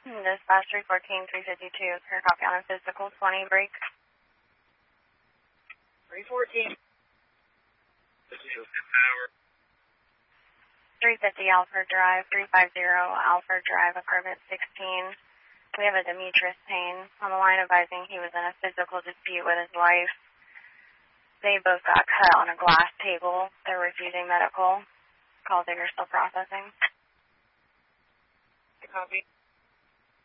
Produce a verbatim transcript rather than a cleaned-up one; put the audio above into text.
Dispatch three fourteen, three fifty-two, clear copy on a physical twenty break. three fourteen. three fifty Alfred Drive, three fifty Alfred Drive, apartment sixteen. We have a Demetrius Payne on the line advising he was in a physical dispute with his wife. They both got cut on a glass table. They're refusing medical. Call digger still processing. Copy.